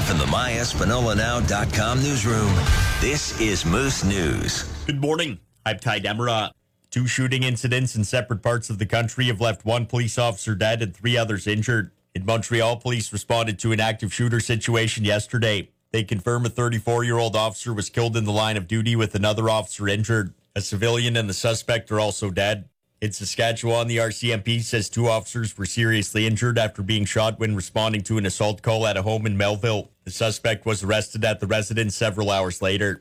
From the MyEspanolaNow.com newsroom, this is Moose News. Good morning. I'm Ty Demera. 2 shooting incidents in separate parts of the country have left 1 police officer dead and 3 others injured. In Montreal, police responded to an active shooter situation yesterday. They confirm a 34-year-old officer was killed in the line of duty with another officer injured. A civilian and the suspect are also dead. In Saskatchewan, the RCMP says 2 officers were seriously injured after being shot when responding to an assault call at a home in Melville. The suspect was arrested at the residence several hours later.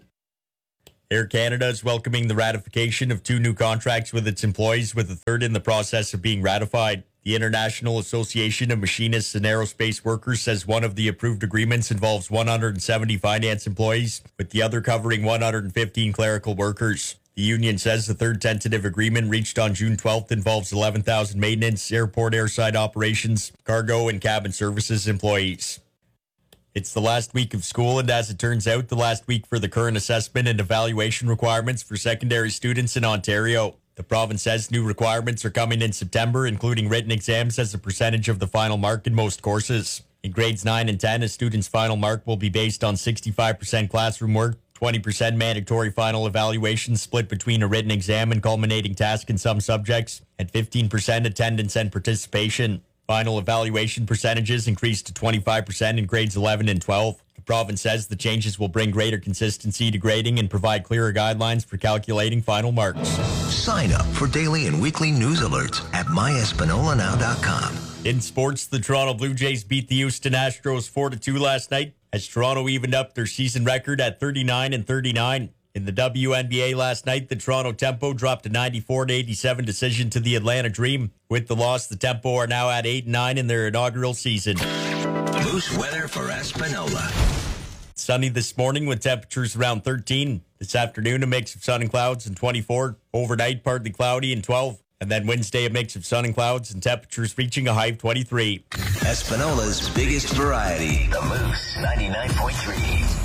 Air Canada is welcoming the ratification of 2 new contracts with its employees, with a third in the process of being ratified. The International Association of Machinists and Aerospace Workers says one of the approved agreements involves 170 finance employees, with the other covering 115 clerical workers. The union says the third tentative agreement reached on June 12th involves 11,000 maintenance, airport airside operations, cargo, and cabin services employees. It's the last week of school, and as it turns out, the last week for the current assessment and evaluation requirements for secondary students in Ontario. The province says new requirements are coming in September, including written exams as a percentage of the final mark in most courses. In grades 9 and 10, a student's final mark will be based on 65% classroom work, 20% mandatory final evaluation split between a written exam and culminating task in some subjects, and 15% attendance and participation. Final evaluation percentages increased to 25% in grades 11 and 12. The province says the changes will bring greater consistency to grading and provide clearer guidelines for calculating final marks. Sign up for daily and weekly news alerts at MyEspanolaNow.com. In sports, the Toronto Blue Jays beat the Houston Astros 4-2 last night, as Toronto evened up their season record at 39-39. In the WNBA last night, the Toronto Tempo dropped a 94-87 decision to the Atlanta Dream. With the loss, the Tempo are now at 8-9 in their inaugural season. Moose weather for Espanola. Sunny this morning with temperatures around 13. This afternoon, a mix of sun and clouds and 24. Overnight, partly cloudy and 12. And then Wednesday, a mix of sun and clouds and temperatures reaching a high of 23. Espanola's biggest variety. The Moose 99.3.